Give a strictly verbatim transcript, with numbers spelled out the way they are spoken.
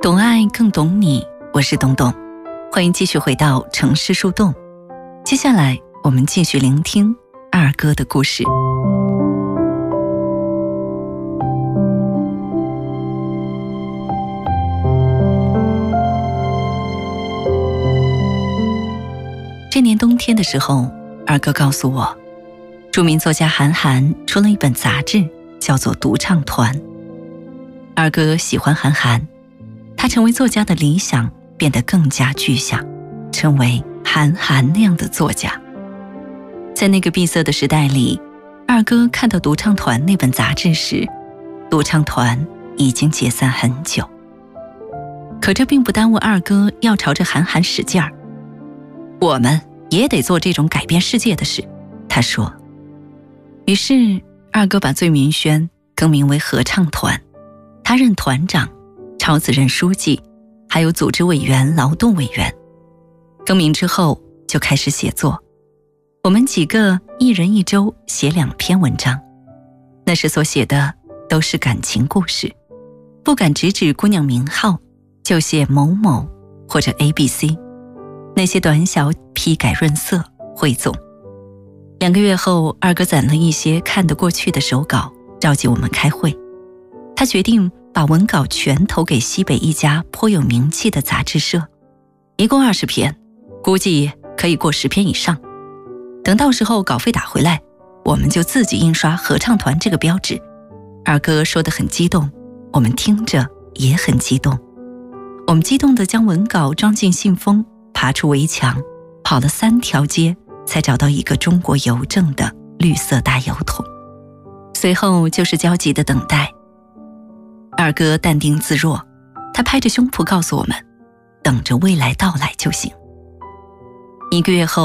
懂爱更懂你，我是董董，欢迎继续回到城市树洞。接下来我们继续聆听二哥的故事。这年冬天的时候，二哥告诉我，著名作家韩寒出了一本杂志，叫做《独唱团》。二哥喜欢韩寒，他成为作家的理想变得更加具象，成为韩寒那样的作家。在那个闭塞的时代里，二哥看到《独唱团》那本杂志时，独唱团已经解散很久。可这并不耽误二哥要朝着韩寒使劲儿。我们也得做这种改变世界的事，他说。于是二哥把醉民轩更名为合唱团，他任团长，超子任书记，还有组织委员、劳动委员。更名之后就开始写作，我们几个一人一周写两篇文章，那时所写的都是感情故事，不敢直指姑娘名号，就写某某或者 A B C， 那些短小批改润色汇总。两个月后，二哥攒了一些看得过去的手稿，召集我们开会。他决定把文稿全投给西北一家颇有名气的杂志社，一共二十篇，估计可以过十篇以上。等到时候稿费打回来，我们就自己印刷合唱团这个标志。二哥说得很激动，我们听着也很激动。我们激动地将文稿装进信封，爬出围墙，跑了三条街，才找到一个中国邮政的绿色大邮筒。随后就是焦急的等待。二哥淡定自若，他拍着胸脯告诉我们，等着未来到来就行。一个月后，